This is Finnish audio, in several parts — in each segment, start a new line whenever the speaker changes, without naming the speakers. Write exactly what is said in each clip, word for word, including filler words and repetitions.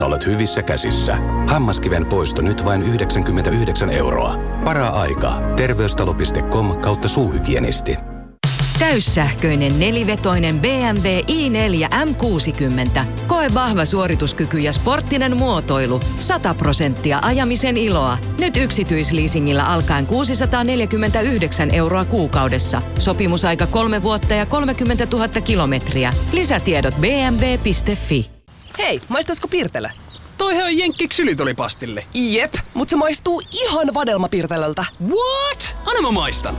Olet hyvissä käsissä. Hammaskiven poisto nyt vain yhdeksänkymmentäyhdeksän euroa. Para-aika. Terveystalo piste com kautta suuhygienisti.
Täyssähköinen nelivetoinen B M W i neljä M kuusikymmentä. Koe vahva suorituskyky ja sporttinen muotoilu. sata prosenttia ajamisen iloa. Nyt yksityisleasingillä alkaen kuusisataaneljäkymmentäyhdeksän euroa kuukaudessa. Sopimusaika kolme vuotta ja kolmekymmentätuhatta kilometriä. Lisätiedot b m w piste f i.
Hei, maistaisiko Pirtelö?
Toihan on Jenkki ksylitolipastilli.
Jep, mut se maistuu ihan vadelmapirtelöltä.
What? Anna mä maistan.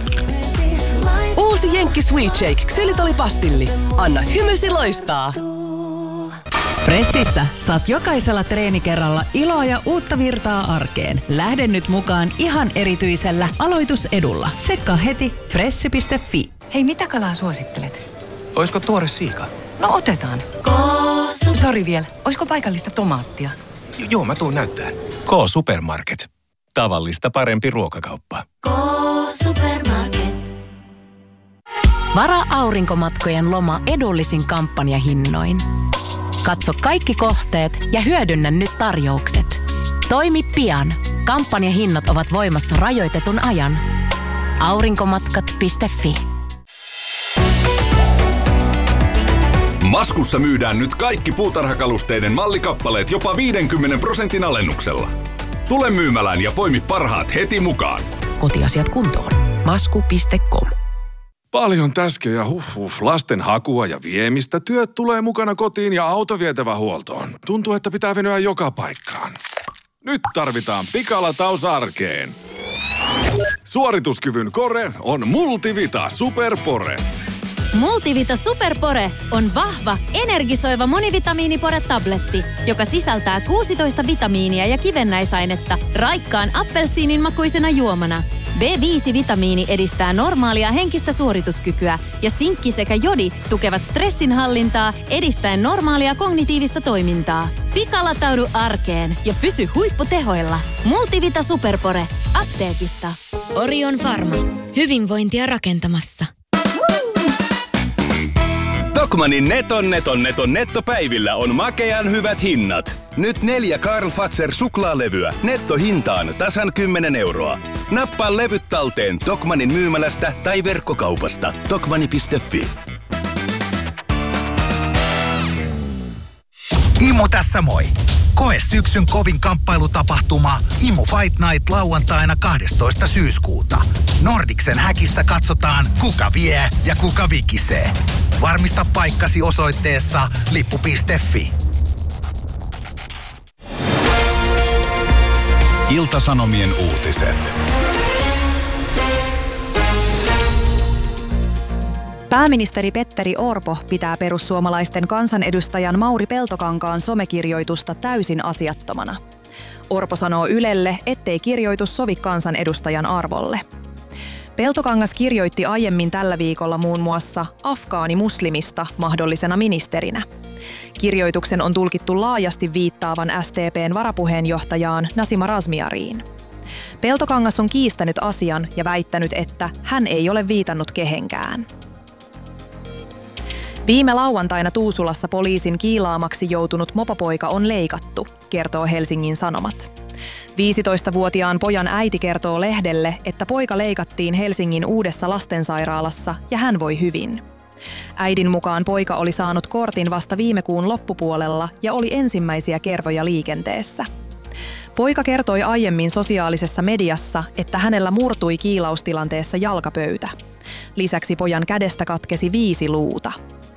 Uusi Jenkki Sweet Shake ksylitolipastilli. Anna hymysi loistaa.
Fressistä saat jokaisella treenikerralla iloa ja uutta virtaa arkeen. Lähde nyt mukaan ihan erityisellä aloitusedulla. Tsekkaa heti fressi piste f i.
Hei, mitä kalaa suosittelet?
Oisko tuore siika?
No otetaan. Sori vielä, oisko paikallista tomaattia?
J- joo, mä tuun näyttää. K-Supermarket. Tavallista parempi ruokakauppa.
K-Supermarket.
Vara aurinkomatkojen loma edullisin kampanjahinnoin. Katso kaikki kohteet ja hyödynnä nyt tarjoukset. Toimi pian. Kampanjahinnat ovat voimassa rajoitetun ajan. aurinkomatkat piste f i.
Maskussa myydään nyt kaikki puutarhakalusteiden mallikappaleet jopa viidenkymmenen prosentin alennuksella. Tule myymälään ja poimi parhaat heti mukaan.
Kotiasiat kuntoon. masku piste com.
Paljon täskejä, huh, lasten hakua ja viemistä. Työt tulee mukana kotiin ja auto vietävä huoltoon. Tuntuu, että pitää venyä joka paikkaan. Nyt tarvitaan pikalataus arkeen. Suorituskyvyn kore on Multivita Superpore.
Multivita Superpore on vahva, energisoiva monivitamiinipore-tabletti, joka sisältää kuusitoista vitamiinia ja kivennäisainetta raikkaan appelsiinin makuisena juomana. B viisi vitamiini edistää normaalia henkistä suorituskykyä ja sinkki sekä jodi tukevat stressinhallintaa edistäen normaalia kognitiivista toimintaa. Pikalataudu arkeen ja pysy huipputehoilla. Multivita Superpore. Apteekista.
Orion Pharma. Hyvinvointia rakentamassa.
Tokmannin neton neton neton nettopäivillä on makean hyvät hinnat. Nyt neljä Karl Fazer suklaalevyä nettohintaan tasan kymmenen euroa. Nappaa levyt talteen Tokmannin myymälästä tai verkkokaupasta. Tokmanni piste f i.
Imu tässä moi! Koe syksyn kovin kamppailutapahtuma Imu Fight Night lauantaina kahdestoista syyskuuta. Nordicsen häkissä katsotaan, kuka vie ja kuka vikisee. Varmista paikkasi osoitteessa lippu piste f i.
Ilta-Sanomien uutiset.
Pääministeri Petteri Orpo pitää perussuomalaisten kansanedustajan Mauri Peltokankaan somekirjoitusta täysin asiattomana. Orpo sanoo Ylelle, ettei kirjoitus sovi kansanedustajan arvolle. Peltokangas kirjoitti aiemmin tällä viikolla muun muassa afgaanimuslimista mahdollisena ministerinä. Kirjoituksen on tulkittu laajasti viittaavan S D P:n varapuheenjohtajaan Nasima Razmyariin. Peltokangas on kiistänyt asian ja väittänyt, että hän ei ole viitannut kehenkään. Viime lauantaina Tuusulassa poliisin kiilaamaksi joutunut mopopoika on leikattu, kertoo Helsingin Sanomat. viisitoistavuotiaan pojan äiti kertoo lehdelle, että poika leikattiin Helsingin uudessa lastensairaalassa ja hän voi hyvin. Äidin mukaan poika oli saanut kortin vasta viime kuun loppupuolella ja oli ensimmäisiä kervoja liikenteessä. Poika kertoi aiemmin sosiaalisessa mediassa, että hänellä murtui kiilaustilanteessa jalkapöytä. Lisäksi pojan kädestä katkesi viisi luuta.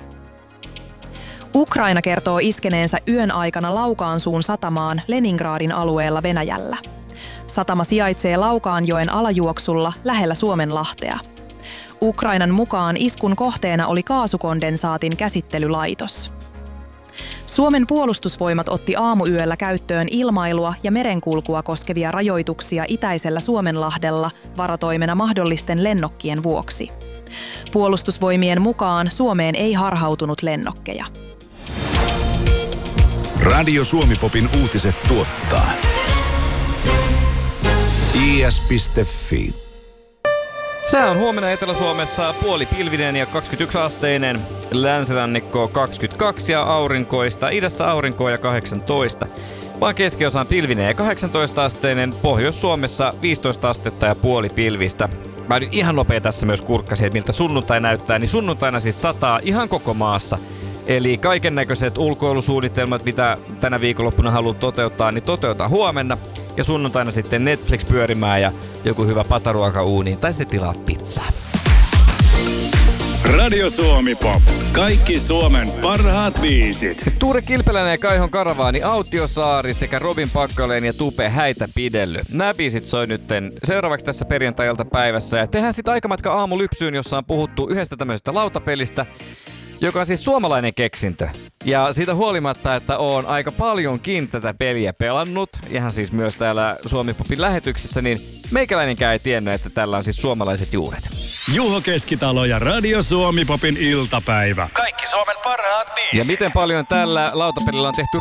Ukraina kertoo iskeneensä yön aikana Laukaansuun satamaan Leningradin alueella Venäjällä. Satama sijaitsee Laukaanjoen alajuoksulla lähellä Suomenlahtea. Ukrainan mukaan iskun kohteena oli kaasukondensaatin käsittelylaitos. Suomen puolustusvoimat otti aamuyöllä käyttöön ilmailua ja merenkulkua koskevia rajoituksia itäisellä Suomenlahdella varatoimena mahdollisten lennokkien vuoksi. Puolustusvoimien mukaan Suomeen ei harhautunut lennokkeja.
Radio Suomi-popin uutiset tuottaa I S piste F I.
Sää on huomenna Etelä-Suomessa puolipilvinen ja kaksikymmentäyksi asteinen. Länsirannikko kaksikymmentäkaksi ja aurinkoista. Idässä aurinkoa ja kahdeksantoista. Maan keskiosa pilvinen ja kahdeksantoista asteinen. Pohjois-Suomessa viisitoista astetta ja puolipilvistä. Mä nyt ihan nopea tässä myös kurkkasin, että miltä sunnuntai näyttää. Niin sunnuntaina siis sataa ihan koko maassa. Eli kaiken näköiset ulkoilusuunnitelmat, mitä tänä viikonloppuna haluat toteuttaa, niin toteuta huomenna. Ja sunnuntaina sitten Netflix pyörimään ja joku hyvä pataruoka uuniin. Tai sitten tilaat pizzaa.
Radio Suomi Pop. Kaikki Suomen parhaat biisit.
Tuure Kilpeläinen ja Kaihon Karavaani, Autiosaari sekä Robin Pakkaleen ja Tupe Häitä pidelly. Nämä biisit soi nytten seuraavaksi tässä perjantai-ilta päivässä. Ja tehdään sitten aikamatka aamulypsyyn, jossa on puhuttu yhdestä tämmöisestä lautapelistä, joka on siis suomalainen keksintö. Ja siitä huolimatta, että oon aika paljonkin tätä peliä pelannut, ihan siis myös täällä Suomi Popin lähetyksissä, niin meikäläinenkään ei tiennyt, että tällä on siis suomalaiset juuret.
Juho Keskitalo ja Radio Suomi Popin iltapäivä. Kaikki Suomen parhaat biisit.
Ja miten paljon tällä lautapelillä on tehty